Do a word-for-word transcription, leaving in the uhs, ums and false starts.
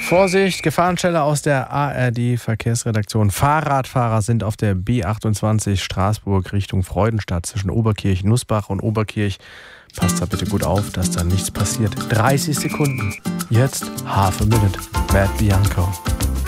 Vorsicht, Gefahrenstelle aus der A R D-Verkehrsredaktion. Fahrradfahrer sind auf der B achtundzwanzig Straßburg Richtung Freudenstadt zwischen Oberkirch, Nussbach und Oberkirch. Passt da bitte gut auf, dass da nichts passiert. dreißig Sekunden. Jetzt Half a Minute. Matt Bianco.